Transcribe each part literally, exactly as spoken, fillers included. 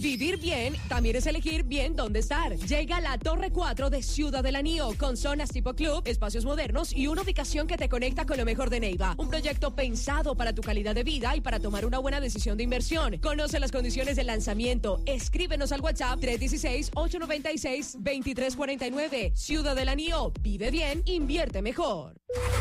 Vivir bien también es elegir bien dónde estar. Llega la Torre cuatro de Ciudad del Anío, con zonas tipo club, espacios modernos y una ubicación que te conecta con lo mejor de Neiva. Un proyecto pensado para tu calidad de vida y para tomar una buena decisión de inversión. Conoce las condiciones del lanzamiento. Escríbenos al WhatsApp tres uno seis, ocho nueve seis, dos tres cuatro nueve. Ciudad del Anío. Vive bien, invierte mejor.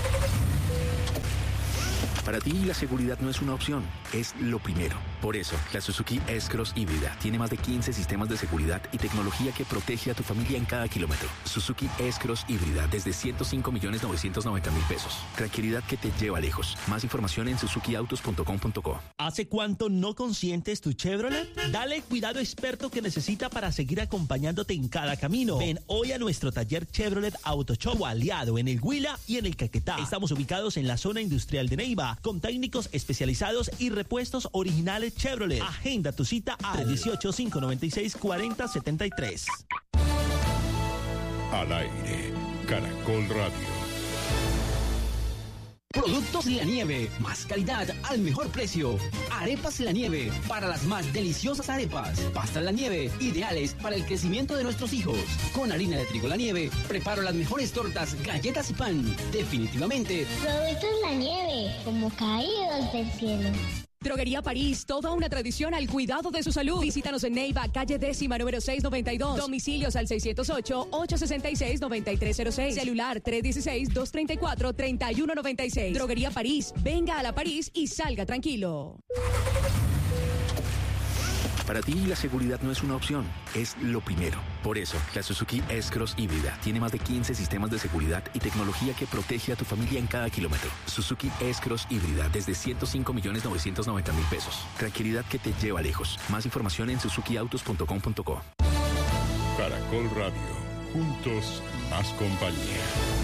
Para ti, la seguridad no es una opción, es lo primero. Por eso, la Suzuki S-Cross híbrida tiene más de quince sistemas de seguridad y tecnología que protege a tu familia en cada kilómetro. Suzuki S-Cross híbrida desde ciento cinco millones novecientos noventa mil pesos. Tranquilidad que te lleva lejos. Más información en suzuki autos punto com punto co. ¿Hace cuánto no consientes tu Chevrolet? Dale cuidado experto que necesita para seguir acompañándote en cada camino. Ven hoy a nuestro taller Chevrolet Auto Shop o aliado en el Huila y en el Caquetá. Estamos ubicados en la zona industrial de Neiva, con técnicos especializados y repuestos originales Chevrolet. Agenda tu cita al tres uno ocho, cinco nueve seis, cuatro cero siete tres. Al aire, Caracol Radio. Productos La Nieve, más calidad al mejor precio. Arepas La Nieve, para las más deliciosas arepas. Pastas La Nieve, ideales para el crecimiento de nuestros hijos. Con harina de trigo La Nieve, preparo las mejores tortas, galletas y pan. Definitivamente. Productos La Nieve, como caídos del cielo. Droguería París, toda una tradición al cuidado de su salud. Visítanos en Neiva, calle décima, número seiscientos noventa y dos. Domicilios al seiscientos ocho, ochocientos sesenta y seis, noventa y tres cero seis. Celular tres uno seis, dos tres cuatro, tres uno nueve seis. Droguería París, venga a la París y salga tranquilo. Para ti, la seguridad no es una opción, es lo primero. Por eso, la Suzuki S-Cross híbrida tiene más de quince sistemas de seguridad y tecnología que protege a tu familia en cada kilómetro. Suzuki S-Cross híbrida desde ciento cinco millones novecientos noventa mil pesos. Tranquilidad que te lleva lejos. Más información en suzuki autos punto com punto co. Caracol Radio. Juntos, más compañía.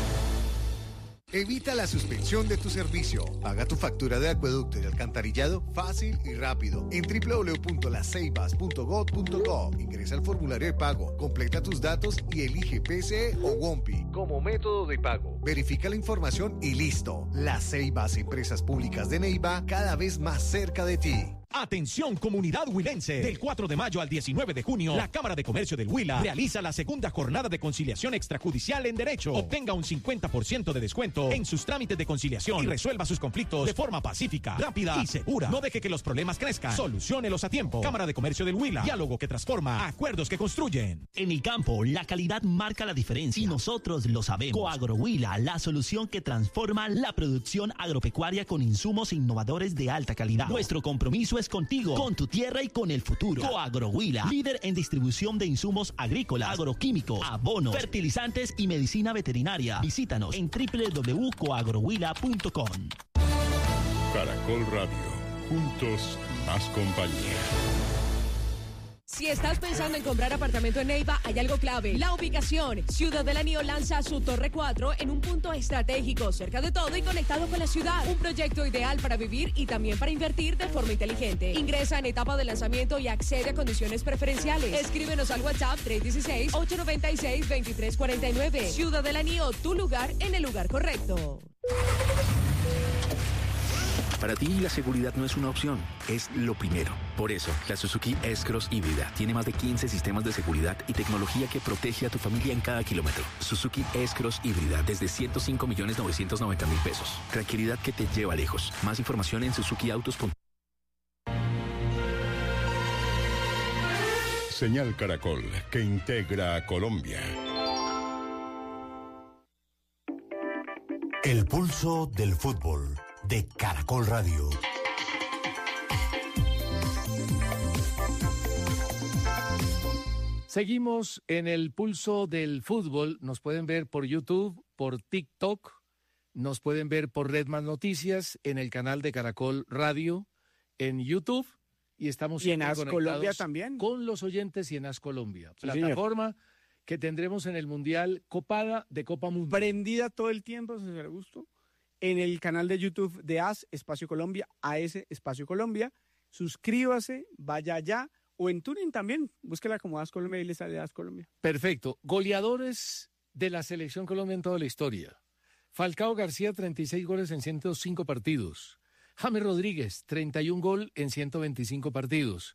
Evita la suspensión de tu servicio. Paga tu factura de acueducto y alcantarillado fácil y rápido en doble u doble u doble u punto las ceibas punto gob punto co. Ingresa al formulario de pago, completa tus datos y elige P C E o WOMPI como método de pago. Verifica la información y listo. Las Ceibas, empresas públicas de Neiva, cada vez más cerca de ti. Atención comunidad huilense, del cuatro de mayo al diecinueve de junio, la Cámara de Comercio del Huila realiza la segunda jornada de conciliación extrajudicial en derecho. Obtenga un cincuenta por ciento de descuento en sus trámites de conciliación y resuelva sus conflictos de forma pacífica, rápida y segura. No deje que los problemas crezcan, soluciónelos a tiempo. Cámara de Comercio del Huila, diálogo que transforma, acuerdos que construyen. En el campo, la calidad marca la diferencia y nosotros lo sabemos. Coagro Huila, la solución que transforma la producción agropecuaria con insumos innovadores de alta calidad. Nuestro compromiso es contigo, con tu tierra y con el futuro. Coagro Huila, líder en distribución de insumos agrícolas, agroquímicos, abonos, fertilizantes y medicina veterinaria. Visítanos en doble u doble u doble u punto coagrohuila punto com. Caracol Radio. Juntos, más compañía. Si estás pensando en comprar apartamento en Neiva, hay algo clave: la ubicación. Ciudad del Anío lanza su Torre cuatro en un punto estratégico, cerca de todo y conectado con la ciudad. Un proyecto ideal para vivir y también para invertir de forma inteligente. Ingresa en etapa de lanzamiento y accede a condiciones preferenciales. Escríbenos al WhatsApp tres uno seis, ocho nueve seis, dos tres cuatro nueve. Ciudad del Anío, tu lugar en el lugar correcto. Para ti, la seguridad no es una opción, es lo primero. Por eso, la Suzuki S-Cross híbrida tiene más de quince sistemas de seguridad y tecnología que protege a tu familia en cada kilómetro. Suzuki S-Cross híbrida desde ciento cinco millones novecientos noventa mil pesos. Tranquilidad que te lleva lejos. Más información en suzuki autos punto com. Señal Caracol, que integra a Colombia. El pulso del fútbol de Caracol Radio. Seguimos en el pulso del fútbol. Nos pueden ver por YouTube, por TikTok, nos pueden ver por Red Más Noticias, en el canal de Caracol Radio, en YouTube, y estamos y en As Colombia también con los oyentes y en As Colombia, sí, plataforma señor. Que tendremos en el Mundial copada de Copa Mundial. Prendida todo el tiempo, si le gusto, en el canal de YouTube de As Espacio Colombia, A S Espacio Colombia. Suscríbase, vaya allá, o en Tuning también, búsquela como As Colombia y le sale As Colombia. Perfecto. Goleadores de la Selección Colombia en toda la historia. Falcao García, treinta y seis goles en ciento cinco partidos. James Rodríguez, treinta y un gol en ciento veinticinco partidos.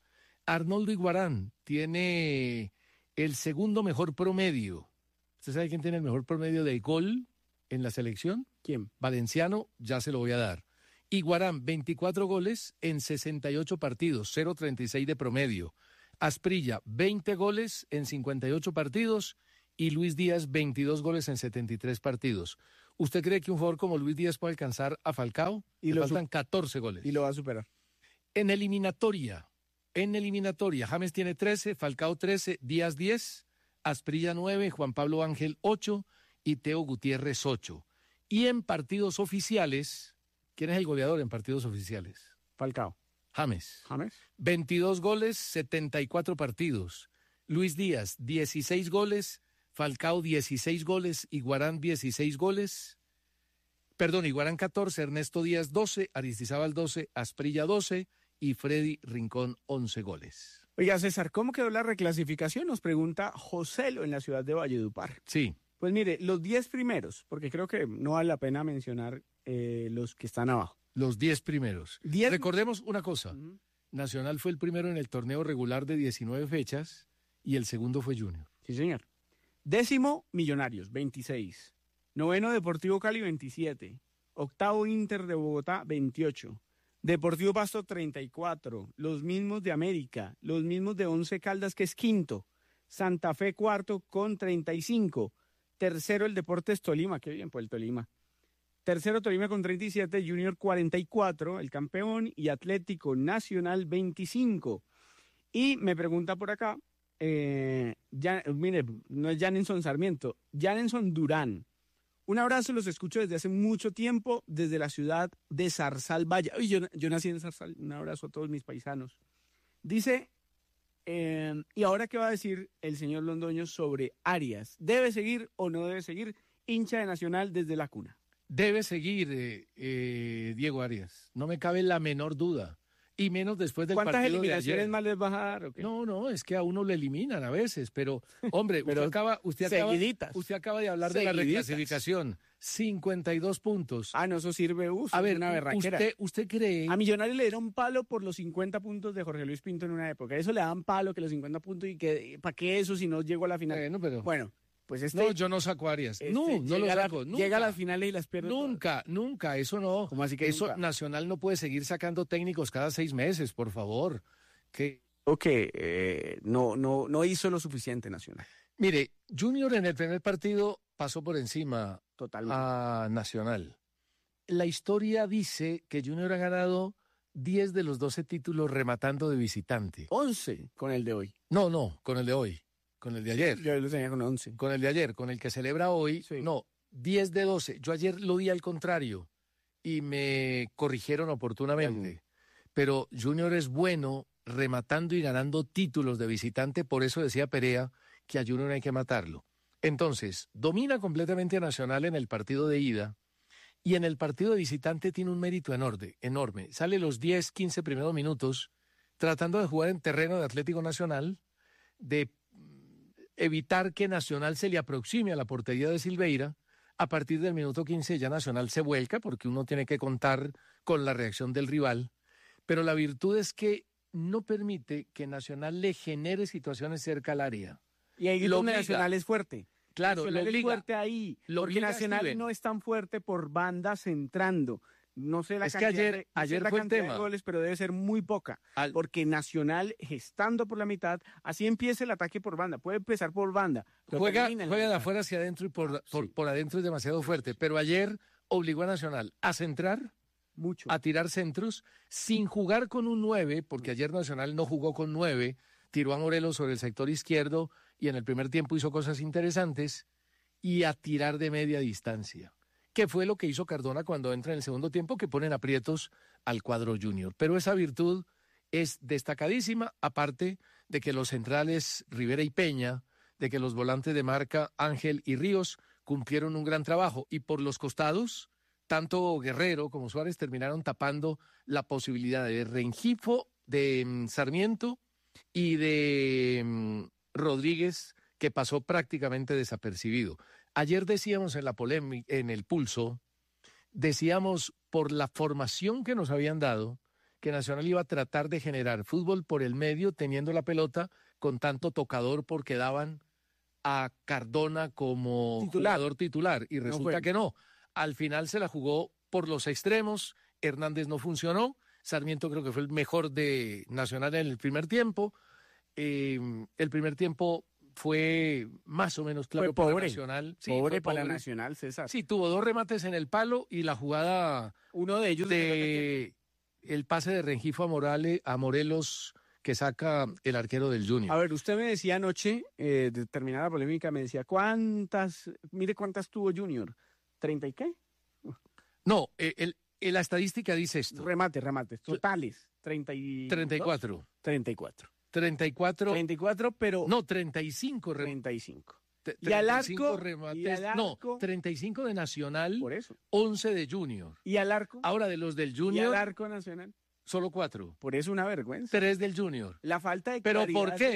Arnoldo Iguarán tiene el segundo mejor promedio. ¿Usted sabe quién tiene el mejor promedio de gol en la selección? ¿Quién? Valenciano, ya se lo voy a dar. Iguarán, veinticuatro goles en sesenta y ocho partidos, cero punto treinta y seis de promedio. Asprilla, veinte goles en cincuenta y ocho partidos y Luis Díaz, veintidós goles en setenta y tres partidos. ¿Usted cree que un jugador como Luis Díaz puede alcanzar a Falcao? Y Le lo faltan su- catorce goles. Y lo va a superar. En eliminatoria, en eliminatoria, James tiene trece, Falcao trece, Díaz diez, Asprilla nueve, Juan Pablo Ángel ocho y Teo Gutiérrez ocho. Y en partidos oficiales, ¿quién es el goleador en partidos oficiales? Falcao. James. James. veintidós goles, setenta y cuatro partidos. Luis Díaz, dieciséis goles. Falcao, dieciséis goles. Iguarán, dieciséis goles. Perdón, Iguarán catorce, Ernesto Díaz doce, Aristizábal doce, Asprilla doce y Freddy Rincón once goles. Oiga, César, ¿cómo quedó la reclasificación? Nos pregunta Joselo en la ciudad de Valledupar. Sí. Pues mire, los diez primeros, porque creo que no vale la pena mencionar eh, los que están abajo. Los diez primeros. Diez- Recordemos una cosa. Nacional fue el primero en el torneo regular de diecinueve fechas y el segundo fue Junior. Sí, señor. Décimo, Millonarios, veintiséis. Noveno, Deportivo Cali, veintisiete. Octavo, Inter de Bogotá, veintiocho. Deportivo Pasto, treinta y cuatro. Los mismos de América. Los mismos de Once Caldas, que es quinto. Santa Fe, cuarto, con treinta y cinco. Tercero, el Deportes Tolima. Qué bien, pues el Tolima. Tercero, Tolima con treinta y siete. Junior, cuarenta y cuatro, el campeón. Y Atlético Nacional, veinticinco. Y me pregunta por acá, eh, ya, mire, no es Janenson Sarmiento, Janenson Durán. Un abrazo, los escucho desde hace mucho tiempo, desde la ciudad de Zarzal Valle. Uy, yo, yo nací en Zarzal, un abrazo a todos mis paisanos. Dice, eh, ¿y ahora qué va a decir el señor Londoño sobre Arias? ¿Debe seguir o no debe seguir? Hincha de Nacional desde la cuna. Debe seguir eh, eh, Diego Arias. No me cabe la menor duda. Y menos después del ¿Cuántas partido de eliminaciones ayer. más les va a dar? ¿O qué? No, no, es que a uno lo eliminan a veces, pero hombre, Pero usted acaba, usted acaba, seguiditas. usted acaba de hablar de la Seguiditas. reclasificación, cincuenta y dos puntos. Ah, no, eso sirve, uf, A es ver, una berraquera. usted, usted cree, A Millonarios le dieron palo por los cincuenta puntos de Jorge Luis Pinto en una época. Eso le dan palo, que los cincuenta puntos, y que ¿para qué eso si no llegó a la final? Bueno, pero- Bueno, pues este... no, yo no saco a Arias, este no, no lo llega a la- saco, nunca. Llega a las finales y las pierde. Nunca, nunca, eso no. ¿Cómo así que eso nunca? Nacional no puede seguir sacando técnicos cada seis meses, por favor. Que O que eh, no, no, no hizo lo suficiente Nacional. mire, Junior en el primer partido pasó por encima Totalmente. a Nacional. La historia dice que Junior ha ganado diez de los doce títulos rematando de visitante. once con el de hoy. No, no, con el de hoy, con el de ayer. Yo lo tenía con once. Con el de ayer, con el que celebra hoy, Sí. no, diez de doce. Yo ayer lo di al contrario y me corrigieron oportunamente. Pero Junior es bueno rematando y ganando títulos de visitante, por eso decía Perea que a Junior hay que matarlo. Entonces, domina completamente a Nacional en el partido de ida y en el partido de visitante tiene un mérito enorme, enorme. Sale los diez, quince primeros minutos tratando de jugar en terreno de Atlético Nacional, de evitar que Nacional se le aproxime a la portería de Silveira. A partir del minuto quince ya Nacional se vuelca porque uno tiene que contar con la reacción del rival, pero la virtud es que no permite que Nacional le genere situaciones cerca al área. Y ahí Lo donde obliga. Nacional es fuerte. Claro, Nacional lo es obliga. fuerte ahí. Lo porque obliga a Nacional Steven. no es tan fuerte por bandas centrando. No sé la Es que cantidad, ayer- de, no sé ayer la fue el cantidad tema. de goles, pero debe ser muy poca. Al- Porque Nacional, estando por la mitad, así empieza el ataque por banda. Puede empezar por banda. pero Juega, termina en la juega de mitad. afuera hacia adentro y por, por, sí. por adentro es demasiado fuerte. Pero ayer obligó a Nacional a centrar, Mucho. a tirar centros, sin jugar con un nueve, porque ayer Nacional no jugó con nueve, tiró a Morelos sobre el sector izquierdo y en el primer tiempo hizo cosas interesantes, y a tirar de media distancia, que fue lo que hizo Cardona cuando entra en el segundo tiempo, que ponen aprietos al cuadro junior. Pero esa virtud es destacadísima, aparte de que los centrales Rivera y Peña, de que los volantes de marca Ángel y Ríos cumplieron un gran trabajo, y por los costados, tanto Guerrero como Suárez terminaron tapando la posibilidad de Rengifo, de mm, Sarmiento y de mm, Rodríguez, que pasó prácticamente desapercibido. Ayer decíamos en la polémica, en el pulso, decíamos por la formación que nos habían dado, que Nacional iba a tratar de generar fútbol por el medio, teniendo la pelota con tanto tocador, porque daban a Cardona como Titular. jugador titular, y resulta fue. que no. Al final se la jugó por los extremos, Hernández no funcionó, Sarmiento creo que fue el mejor de Nacional en el primer tiempo. Eh, el primer tiempo fue más o menos claro Fue pobre. para Nacional. Sí, pobre fue para pobre. Nacional, César. Sí, tuvo dos remates en el palo y la jugada Uno de ellos de el pase de Rengifo a Morales, a Morelos, que saca el arquero del Junior. A ver, usted me decía anoche, eh, de terminada la polémica, me decía, ¿cuántas, mire cuántas tuvo Junior? ¿treinta y qué? No, eh, el, el- la estadística dice esto. Remate, remates, totales, treinta y treinta y cuatro. treinta y cuatro. treinta y cuatro. treinta y cuatro, pero No, treinta y cinco. re- treinta y cinco. te- Y al treinta y cinco arco, remates. y al No, arco- treinta y cinco de Nacional, Por eso. once de Junior. ¿Y al arco? Ahora de los del ¿Y Junior, al arco nacional? solo cuatro. Por eso una vergüenza. Tres del Junior. La falta de ¿Pero por claridad qué?